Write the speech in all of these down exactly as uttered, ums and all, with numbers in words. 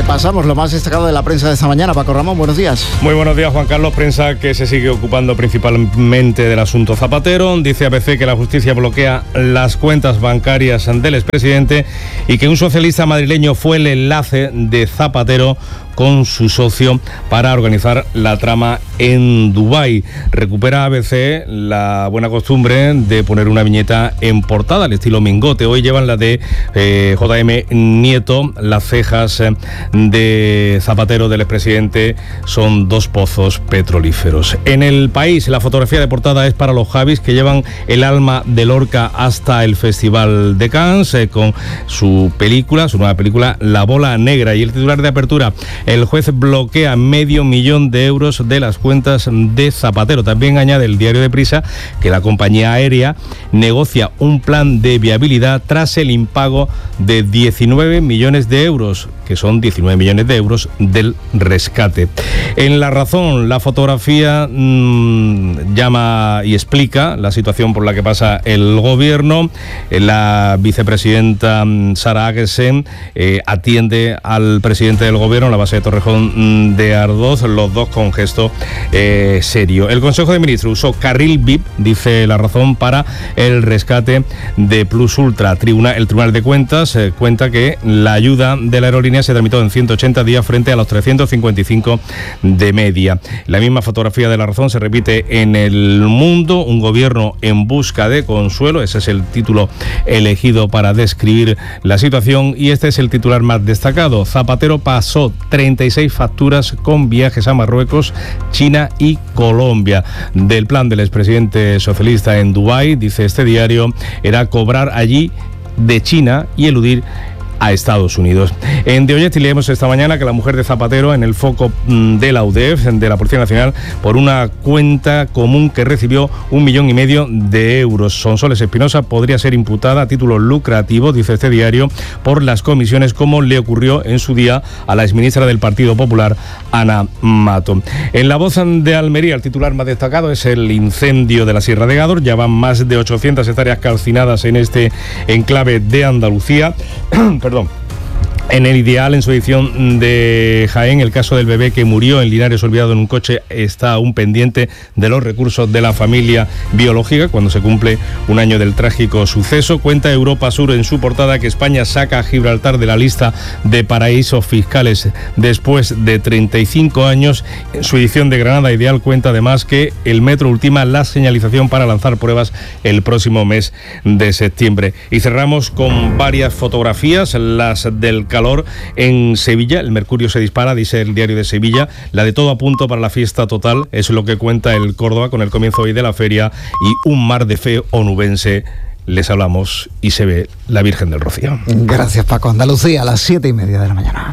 Repasamos lo más destacado de la prensa de esta mañana. Paco Ramón, buenos días. Muy buenos días, Juan Carlos. Prensa que se sigue ocupando principalmente del asunto Zapatero. Dice A B C que la justicia bloquea las cuentas bancarias del expresidente y que un socialista madrileño fue el enlace de Zapatero con su socio para organizar la trama en Dubái. Recupera A B C la buena costumbre de poner una viñeta en portada al estilo Mingote. Hoy llevan la de eh, J M Nieto. Las cejas de Zapatero, del expresidente, son dos pozos petrolíferos. En El País, la fotografía de portada es para los Javis, que llevan el alma de Lorca hasta el Festival de Cannes eh, con su película, su nueva película, La Bola Negra. Y el titular de apertura: el juez bloquea medio millón de euros de las cuentas de Zapatero. También añade el diario de Prisa que la compañía aérea negocia un plan de viabilidad tras el impago de diecinueve millones de euros, que son diecinueve millones de euros del rescate. En La Razón, la fotografía mmm, llama y explica la situación por la que pasa el gobierno. La vicepresidenta Sara Aguesen eh, atiende al presidente del gobierno en la base de Torrejón de Ardoz, los dos con gesto eh, serio. El Consejo de Ministros usó carril V I P, dice La Razón, para el rescate de Plus Ultra. Tribunal, el Tribunal de Cuentas eh, cuenta que la ayuda de la aerolínea se tramitó en ciento ochenta días frente a los trescientos cincuenta y cinco de media. La misma fotografía de La Razón se repite en El Mundo: un gobierno en busca de consuelo. Ese es el título elegido para describir la situación, y este es el titular más destacado. Zapatero pasó treinta y seis facturas con viajes a Marruecos, China y Colombia. Del plan del expresidente socialista en Dubái, dice este diario, era cobrar allí de China y eludir a Estados Unidos. En De Oyesti leemos esta mañana que la mujer de Zapatero en el foco de la U D E F, de la Policía Nacional, por una cuenta común que recibió un millón y medio de euros. Sonsoles Espinosa podría ser imputada a título lucrativo, dice este diario, por las comisiones, como le ocurrió en su día a la exministra del Partido Popular, Ana Mato. En La Voz de Almería, el titular más destacado es el incendio de la Sierra de Gádor. Ya van más de ochocientas hectáreas calcinadas en este enclave de Andalucía. Perdón. En El Ideal, en su edición de Jaén, el caso del bebé que murió en Linares olvidado en un coche está aún pendiente de los recursos de la familia biológica cuando se cumple un año del trágico suceso. Cuenta Europa Sur en su portada que España saca a Gibraltar de la lista de paraísos fiscales después de treinta y cinco años. En su edición de Granada Ideal cuenta además que el Metro ultima la señalización para lanzar pruebas el próximo mes de septiembre. Y cerramos con varias fotografías, las del calor en Sevilla. El mercurio se dispara, dice el diario de Sevilla. La de todo a punto para la fiesta total es lo que cuenta el Córdoba con el comienzo hoy de la feria y un mar de fe onubense. Les hablamos y se ve la Virgen del Rocío. Gracias, Paco. Andalucía, a las siete y media de la mañana.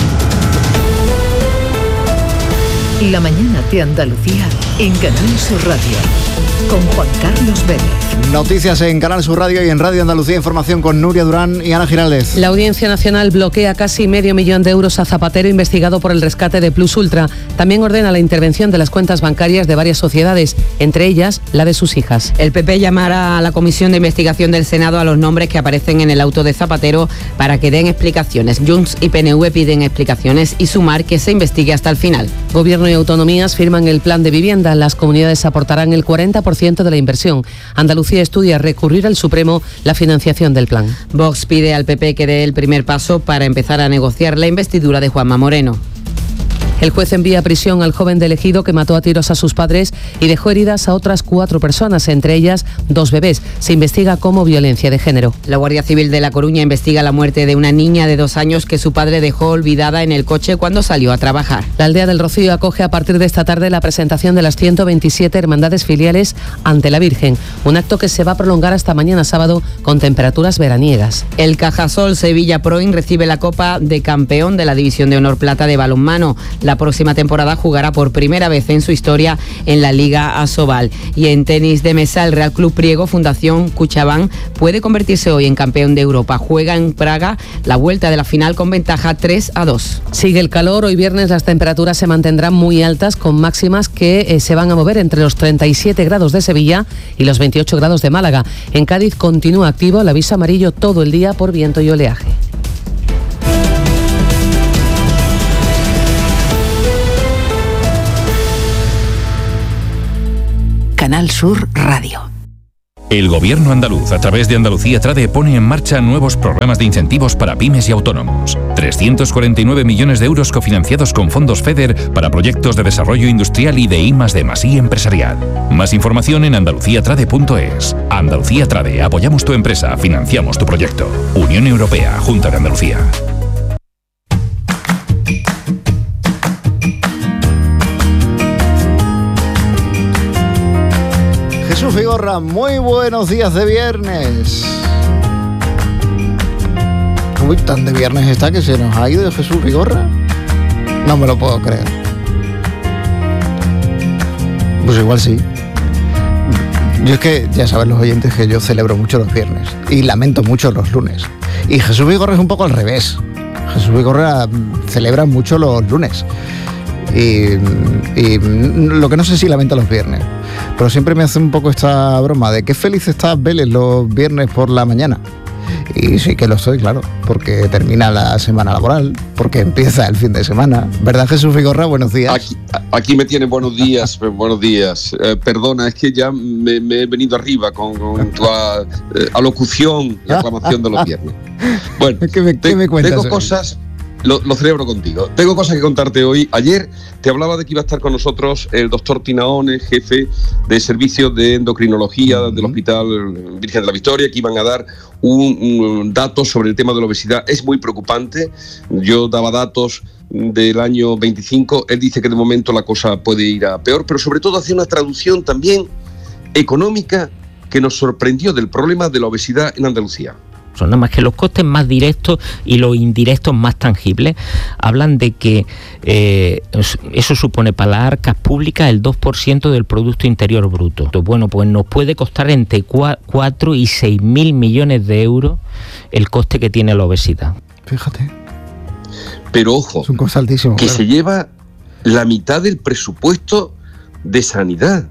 La mañana de Andalucía en Canal Sur Radio, con Juan Carlos Vélez. Noticias en Canal Sur Radio y en Radio Andalucía. Información con Nuria Durán y Ana Giraldez. La Audiencia Nacional bloquea casi medio millón de euros a Zapatero, investigado por el rescate de Plus Ultra. También ordena la intervención de las cuentas bancarias de varias sociedades, entre ellas la de sus hijas. El P P llamará a la Comisión de Investigación del Senado a los nombres que aparecen en el auto de Zapatero para que den explicaciones. Junts y P N V piden explicaciones y Sumar que se investigue hasta el final. Gobierno y autonomías firman el plan de vivienda. Las comunidades aportarán el cuarenta por ciento de la inversión. Andalucía estudia recurrir al Supremo la financiación del plan. Vox pide al P P que dé el primer paso para empezar a negociar la investidura de Juanma Moreno. El juez envía a prisión al joven de Ejido que mató a tiros a sus padres y dejó heridas a otras cuatro personas, entre ellas dos bebés. Se investiga como violencia de género. La Guardia Civil de La Coruña investiga la muerte de una niña de dos años que su padre dejó olvidada en el coche cuando salió a trabajar. La aldea del Rocío acoge a partir de esta tarde la presentación de las ciento veintisiete hermandades filiales ante la Virgen, un acto que se va a prolongar hasta mañana sábado con temperaturas veraniegas. El Cajasol Sevilla Proin recibe la Copa de Campeón de la División de Honor Plata de balonmano. La próxima temporada jugará por primera vez en su historia en la Liga Asobal. Y en tenis de mesa, el Real Club Priego Fundación Cuchabán puede convertirse hoy en campeón de Europa. Juega en Praga la vuelta de la final con ventaja tres a dos. Sigue el calor. Hoy viernes las temperaturas se mantendrán muy altas, con máximas que eh, se van a mover entre los treinta y siete grados de Sevilla y los veintiocho grados de Málaga. En Cádiz continúa activo el aviso amarillo todo el día por viento y oleaje. Canal Sur Radio. El Gobierno andaluz, a través de Andalucía Trade, pone en marcha nuevos programas de incentivos para pymes y autónomos. trescientos cuarenta y nueve millones de euros cofinanciados con fondos FEDER para proyectos de desarrollo industrial y de I más D más I empresarial. Más información en andalucía trade punto es. Andalucía Trade, apoyamos tu empresa, financiamos tu proyecto. Unión Europea, Junta de Andalucía. Jesús Vigorra, muy buenos días de viernes. Uy, tan de viernes está que se nos ha ido Jesús Vigorra. No me lo puedo creer. Pues igual sí. Yo es que, ya saben los oyentes que yo celebro mucho los viernes y lamento mucho los lunes. Y Jesús Vigorra es un poco al revés. Jesús Vigorra celebra mucho los lunes. Y, y lo que no sé si lamenta los viernes, pero siempre me hace un poco esta broma de qué feliz estás, Vélez, los viernes por la mañana. Y sí que lo estoy, claro, porque termina la semana laboral, porque empieza el fin de semana. ¿Verdad, Jesús Vigorra? Buenos días. Aquí, aquí me tienen buenos días, buenos días. Eh, perdona, es que ya me, me he venido arriba con, con tu a, eh, alocución y aclamación de los viernes. Bueno, ¿Qué me, te, qué me cuentas tengo hoy? cosas... Lo, lo celebro contigo. Tengo cosas que contarte hoy. Ayer te hablaba de que iba a estar con nosotros el doctor Tinaone, jefe de servicios de endocrinología uh-huh. del Hospital Virgen de la Victoria, que iban a dar un, un dato sobre el tema de la obesidad. Es muy preocupante. Yo daba datos del año veinticinco. Él dice que de momento la cosa puede ir a peor, pero sobre todo hace una traducción también económica que nos sorprendió del problema de la obesidad en Andalucía. Son nada más que los costes más directos y los indirectos más tangibles. Hablan de que eh, eso supone para las arcas públicas el dos por ciento del Producto Interior Bruto. Entonces, bueno, pues nos puede costar entre cuatro y seis mil millones de euros el coste que tiene la obesidad. Fíjate. Pero ojo, es un coste altísimo, que claro. Se lleva la mitad del presupuesto de sanidad.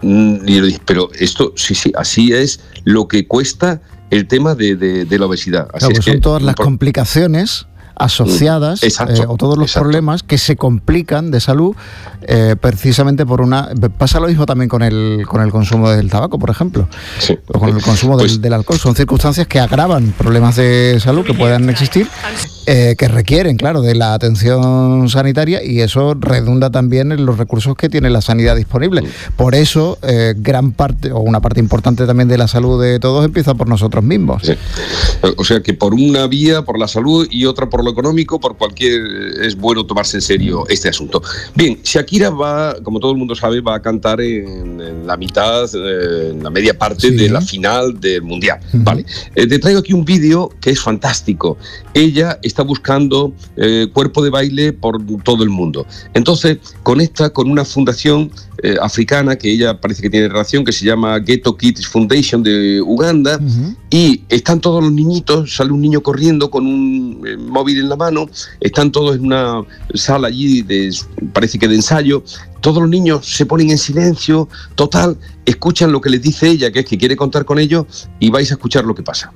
Pero esto, sí, sí, así es lo que cuesta el tema de, de, de la obesidad. Así claro, es pues que, son todas las por... complicaciones asociadas exacto, eh, o todos los exacto. problemas que se complican de salud eh, precisamente por una... Pasa lo mismo también con el con el consumo del tabaco, por ejemplo, sí. o con el consumo pues, del, del alcohol. Son circunstancias que agravan problemas de salud que puedan existir, eh, que requieren, claro, de la atención sanitaria, y eso redunda también en los recursos que tiene la sanidad disponible. Por eso, eh, gran parte, o una parte importante también de la salud de todos empieza por nosotros mismos. Sí. O sea que por una vía, por la salud, y otra por lo económico, por cualquier, es bueno tomarse en serio este asunto. Bien, Shakira va, como todo el mundo sabe, va a cantar en, en la mitad, eh, en la media parte sí. de la final del Mundial. Uh-huh. Vale. Eh, te traigo aquí un vídeo que es fantástico. Ella está buscando eh, cuerpo de baile por todo el mundo. Entonces conecta con una fundación eh, africana que ella parece que tiene relación, que se llama Ghetto Kids Foundation de Uganda, uh-huh. y están todos los niñitos, sale un niño corriendo con un eh, móvil en la mano, están todos en una sala allí, de, parece que de ensayo, todos los niños se ponen en silencio total, escuchan lo que les dice ella, que es que quiere contar con ellos, y vais a escuchar lo que pasa.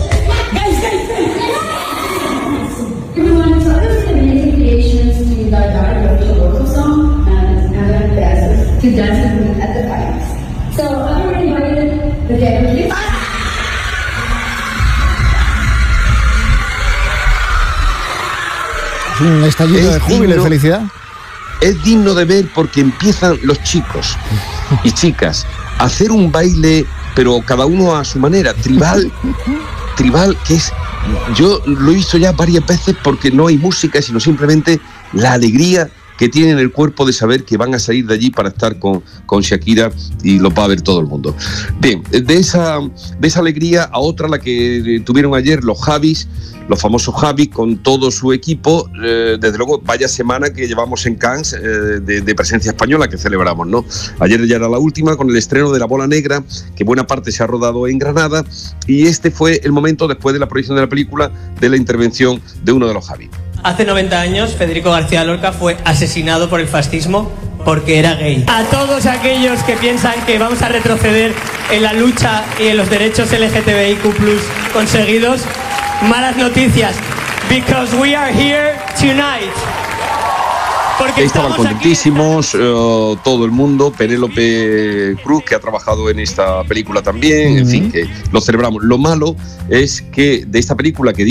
Un estallido de júbilo y felicidad. Es digno de ver porque empiezan los chicos y chicas a hacer un baile, pero cada uno a su manera, tribal, tribal, que es, yo lo he visto ya varias veces porque no hay música, sino simplemente la alegría que tienen el cuerpo de saber que van a salir de allí para estar con, con Shakira y lo va a ver todo el mundo. Bien, de esa, de esa alegría a otra, la que tuvieron ayer los Javis, los famosos Javis con todo su equipo, eh, desde luego vaya semana que llevamos en Cannes eh, de, de presencia española que celebramos, ¿no? Ayer ya era la última con el estreno de La Bola Negra, que buena parte se ha rodado en Granada, y este fue el momento, después de la proyección de la película, de la intervención de uno de los Javis. Hace noventa años, Federico García Lorca fue asesinado por el fascismo porque era gay. A todos aquellos que piensan que vamos a retroceder en la lucha y en los derechos L G T B I Q plus conseguidos, malas noticias, because we are here tonight. Porque estaban contentísimos, uh, todo el mundo, Penélope Cruz, que ha trabajado en esta película también, uh-huh. En fin, que lo celebramos. Lo malo es que de esta película que